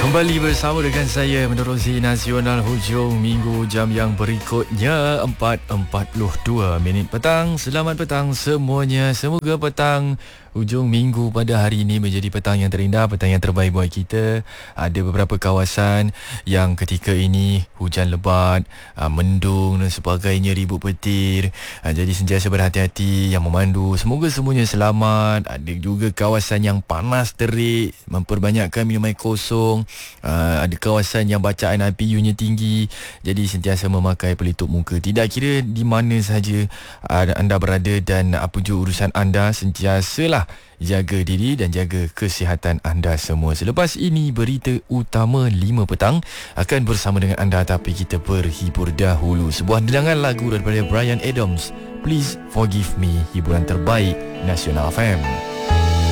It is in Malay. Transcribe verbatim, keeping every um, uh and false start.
Kembali bersama dengan saya menerusi Nasional hujung minggu jam yang berikutnya empat empat puluh dua minit petang. Selamat petang semuanya. Semoga petang hujung minggu pada hari ini menjadi petang yang terindah, petang yang terbaik buat kita. Ada beberapa kawasan yang ketika ini hujan lebat, mendung dan sebagainya, ribut petir. Jadi sentiasa berhati-hati yang memandu. Semoga semuanya selamat. Ada juga kawasan yang panas terik, memperbanyakkan minum air kosong. Uh, ada kawasan yang bacaan I P U-nya tinggi. Jadi sentiasa memakai pelitup muka. Tidak kira di mana sahaja uh, anda berada dan apa jua urusan anda, sentiasalah jaga diri dan jaga kesihatan anda semua. Selepas ini berita utama lima petang akan bersama dengan anda, tapi kita berhibur dahulu. Sebuah dendangan lagu daripada Bryan Adams, Please Forgive Me, hiburan terbaik Nasional F M.